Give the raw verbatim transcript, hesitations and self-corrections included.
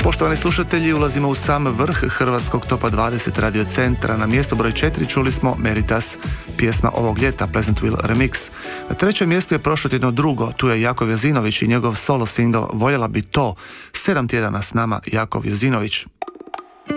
Poštovani slušatelji, ulazimo u sam vrh hrvatskog topa dvadeset radio centra. Na mjesto broj četiri čuli smo Meritas, pjesma ovog ljeta, Pleasantville Remix. Na trećem mjestu je prošlo jedno drugo, tu je Jakov Jezinović i njegov solo single Voljela bi to. Sedam tjedana s nama Jakov Jezinović.